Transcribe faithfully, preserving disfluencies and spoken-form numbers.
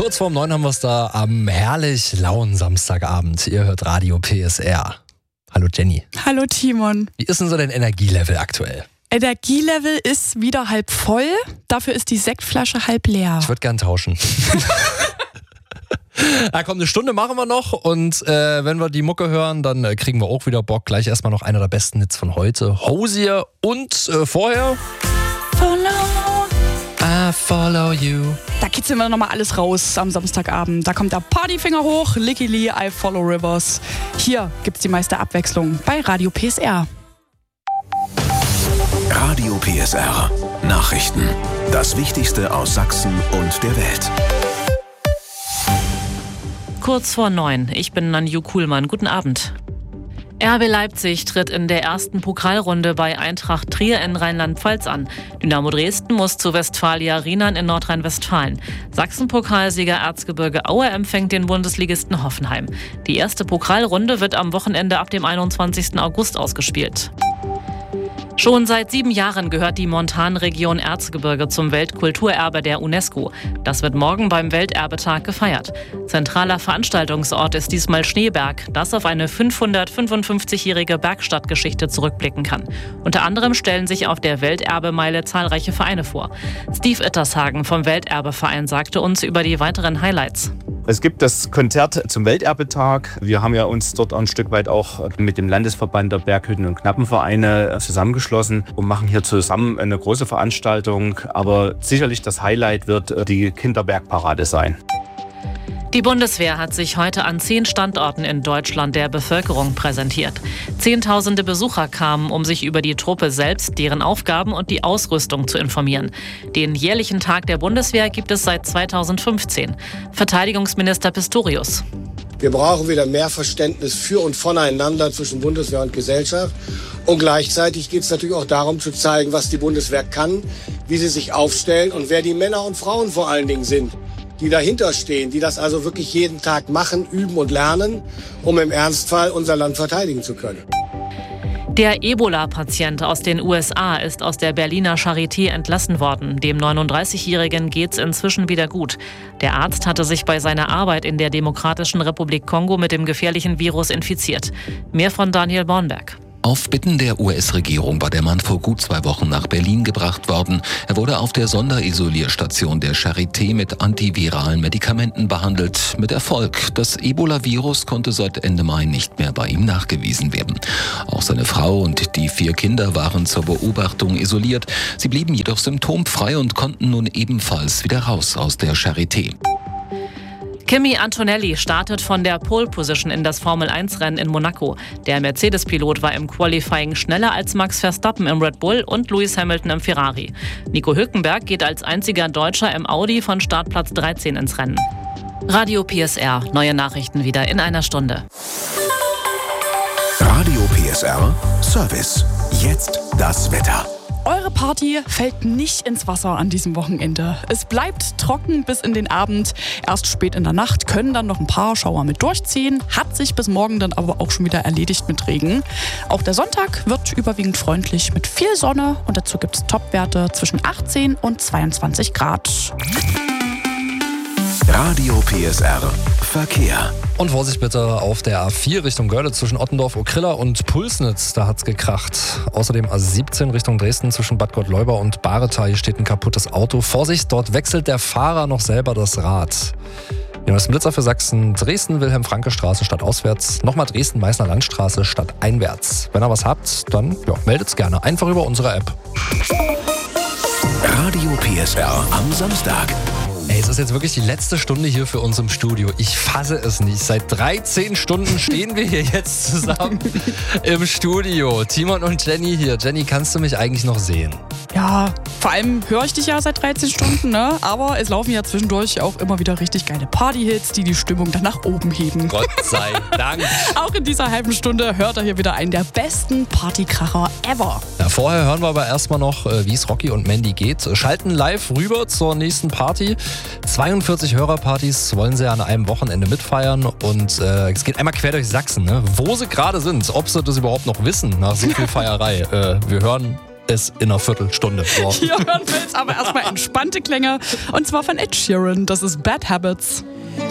Kurz vorm neun haben wir es da am herrlich lauen Samstagabend. Ihr hört Radio P S R. Hallo Jenny. Hallo Timon. Wie ist denn so dein Energielevel aktuell? Energielevel ist wieder halb voll, dafür ist die Sektflasche halb leer. Ich würde gern tauschen. Ja, komm, eine Stunde machen wir noch und äh, wenn wir die Mucke hören, dann äh, kriegen wir auch wieder Bock. Gleich erstmal noch einer der besten Hits von heute. Hosier und äh, vorher... Follow. I follow you. Da kitzeln wir nochmal alles raus am Samstagabend. Da kommt der Partyfinger hoch, Licky Lee, I follow Rivers. Hier gibt's die meiste Abwechslung bei Radio P S R. Radio P S R. Nachrichten. Das Wichtigste aus Sachsen und der Welt. Kurz vor neun. Ich bin Nanju Kuhlmann. Guten Abend. R B Leipzig tritt in der ersten Pokalrunde bei Eintracht Trier in Rheinland-Pfalz an. Dynamo Dresden muss zu Westfalia Riemann in Nordrhein-Westfalen. Sachsen-Pokalsieger Erzgebirge Aue empfängt den Bundesligisten Hoffenheim. Die erste Pokalrunde wird am Wochenende ab dem einundzwanzigsten August ausgespielt. Schon seit sieben Jahren gehört die Montanregion Erzgebirge zum Weltkulturerbe der UNESCO. Das wird morgen beim Welterbetag gefeiert. Zentraler Veranstaltungsort ist diesmal Schneeberg, das auf eine fünfhundertfünfundfünfzigjährige Bergstadtgeschichte zurückblicken kann. Unter anderem stellen sich auf der Welterbemeile zahlreiche Vereine vor. Steve Ittershagen vom Welterbeverein sagte uns über die weiteren Highlights. Es gibt das Konzert zum Welterbetag. Wir haben ja uns dort ein Stück weit auch mit dem Landesverband der Berghütten- und Knappenvereine zusammengeschlossen und machen hier zusammen eine große Veranstaltung. Aber sicherlich das Highlight wird die Kinderbergparade sein. Die Bundeswehr hat sich heute an zehn Standorten in Deutschland der Bevölkerung präsentiert. Zehntausende Besucher kamen, um sich über die Truppe selbst, deren Aufgaben und die Ausrüstung zu informieren. Den jährlichen Tag der Bundeswehr gibt es seit zweitausendfünfzehn. Verteidigungsminister Pistorius. Wir brauchen wieder mehr Verständnis für und voneinander zwischen Bundeswehr und Gesellschaft. Und gleichzeitig geht es natürlich auch darum zu zeigen, was die Bundeswehr kann, wie sie sich aufstellen und wer die Männer und Frauen vor allen Dingen sind, die dahinter stehen, die das also wirklich jeden Tag machen, üben und lernen, um im Ernstfall unser Land verteidigen zu können. Der Ebola-Patient aus den U S A ist aus der Berliner Charité entlassen worden. Dem neununddreißigjährigen geht's inzwischen wieder gut. Der Arzt hatte sich bei seiner Arbeit in der Demokratischen Republik Kongo mit dem gefährlichen Virus infiziert. Mehr von Daniel Bornberg. Auf Bitten der U S-Regierung war der Mann vor gut zwei Wochen nach Berlin gebracht worden. Er wurde auf der Sonderisolierstation der Charité mit antiviralen Medikamenten behandelt. Mit Erfolg. Das Ebola-Virus konnte seit Ende Mai nicht mehr bei ihm nachgewiesen werden. Auch seine Frau und die vier Kinder waren zur Beobachtung isoliert. Sie blieben jedoch symptomfrei und konnten nun ebenfalls wieder raus aus der Charité. Kimi Antonelli startet von der Pole Position in das Formel eins Rennen in Monaco. Der Mercedes-Pilot war im Qualifying schneller als Max Verstappen im Red Bull und Lewis Hamilton im Ferrari. Nico Hülkenberg geht als einziger Deutscher im Audi von Startplatz dreizehn ins Rennen. Radio P S R, neue Nachrichten wieder in einer Stunde. Radio P S R Service. Jetzt das Wetter. Eure Party fällt nicht ins Wasser an diesem Wochenende. Es bleibt trocken bis in den Abend. Erst spät in der Nacht können dann noch ein paar Schauer mit durchziehen. Hat sich bis morgen dann aber auch schon wieder erledigt mit Regen. Auch der Sonntag wird überwiegend freundlich mit viel Sonne. Und dazu gibt es Topwerte zwischen achtzehn und zweiundzwanzig Grad. Radio P S R Verkehr. Und Vorsicht bitte auf der A vier Richtung Görlitz zwischen Ottendorf, Okrilla und Pulsnitz. Da hat's gekracht. Außerdem A siebzehn Richtung Dresden zwischen Bad Gottleuba und Baretal. Hier steht ein kaputtes Auto. Vorsicht, dort wechselt der Fahrer noch selber das Rad. Hier ist ein Blitzer für Sachsen. Dresden, Wilhelm-Franke-Straße statt auswärts. Nochmal Dresden, Meißner Landstraße statt einwärts. Wenn ihr was habt, dann ja, meldet's gerne. Einfach über unsere App. Radio P S R am Samstag. Ey, es ist jetzt wirklich die letzte Stunde hier für uns im Studio. Ich fasse es nicht. Seit dreizehn Stunden stehen wir hier jetzt zusammen im Studio. Timon und Jenny hier. Jenny, kannst du mich eigentlich noch sehen? Ja, vor allem höre ich dich ja seit dreizehn Stunden, ne? Aber es laufen ja zwischendurch auch immer wieder richtig geile Partyhits, die die Stimmung dann nach oben heben. Gott sei Dank. Auch in dieser halben Stunde hört er hier wieder einen der besten Partykracher ever. Ja, vorher hören wir aber erstmal noch, wie es Rocky und Mandy geht. Schalten live rüber zur nächsten Party. zweiundvierzig Hörerpartys wollen sie an einem Wochenende mitfeiern und äh, es geht einmal quer durch Sachsen, ne? Wo sie gerade sind, ob sie das überhaupt noch wissen nach so viel Feierei. äh, wir hören es in einer Viertelstunde. So. Hier hören wir jetzt aber erstmal entspannte Klänge. Und zwar von Ed Sheeran. Das ist Bad Habits.